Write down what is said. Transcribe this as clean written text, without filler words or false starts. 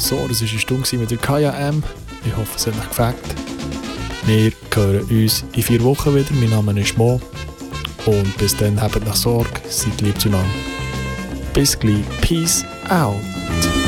So, das war eine Stunde mit der Kaya M. Ich hoffe, es hat euch gefällt. Wir hören uns in 4 Wochen wieder. Mein Name ist Mo. Und bis dann, habt noch Sorge, seid lieb zueinander. Bis gleich. Peace out.